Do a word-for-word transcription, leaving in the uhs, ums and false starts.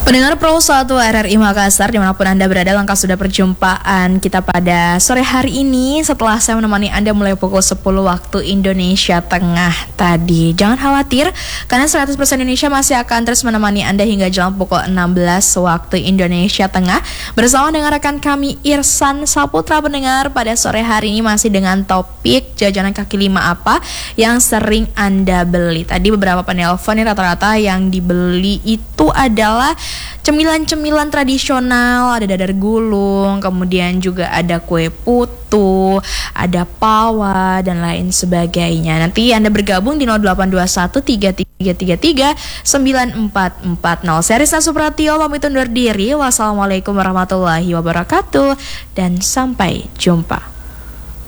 Pendengar Pro satu R R I Makassar, dimanapun Anda berada, langkah sudah perjumpaan kita pada sore hari ini setelah saya menemani Anda mulai pukul sepuluh waktu Indonesia Tengah tadi. Jangan khawatir, karena seratus persen Indonesia masih akan terus menemani Anda hingga jam pukul enam belas waktu Indonesia Tengah bersama dengan rekan kami Irsan Saputra. Pendengar, pada sore hari ini masih dengan topik jajanan kaki lima apa yang sering Anda beli. Tadi beberapa penelpon nih, rata-rata yang dibeli itu adalah cemilan-cemilan tradisional, ada dadar gulung, kemudian juga ada kue putu, ada pawa, dan lain sebagainya. Nanti Anda bergabung di nol delapan dua satu tiga tiga tiga tiga sembilan empat empat nol. Saya Rizna Supratio pamit undur diri. Wassalamualaikum warahmatullahi wabarakatuh dan sampai jumpa.